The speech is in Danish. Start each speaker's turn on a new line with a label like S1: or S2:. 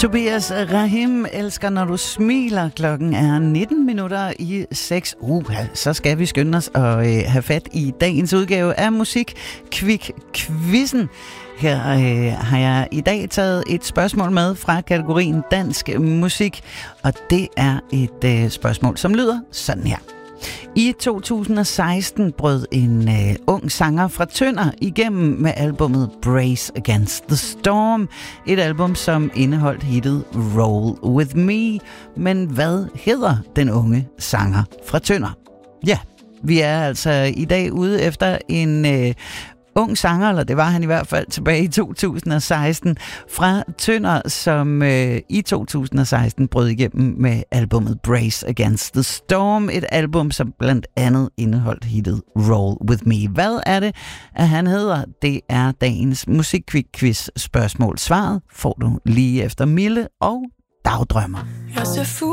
S1: Tobias Rahim elsker, når du smiler. Klokken er 6:19. Så skal vi skynde os og have fat i dagens udgave af Musik-Kvik-Quizzen. Her har jeg i dag taget et spørgsmål med fra kategorien dansk musik, og det er et spørgsmål, som lyder sådan her. I 2016 brød en ung sanger fra Tønder igennem med albummet Brace Against the Storm. Et album, som indeholdt hittet Roll With Me. Men hvad hedder den unge sanger fra Tønder? Ja, vi er altså i dag ude efter en ung sanger, eller det var han i hvert fald tilbage i 2016, fra Tønder, som i 2016 brød igennem med albummet Brace Against the Storm. Et album, som blandt andet indeholdt hittet Roll With Me. Hvad er det, at han hedder? Det er dagens Musik-Kvik-Quiz spørgsmål. Svaret får du lige efter Mille og Dagdrømmer.
S2: Jeg ser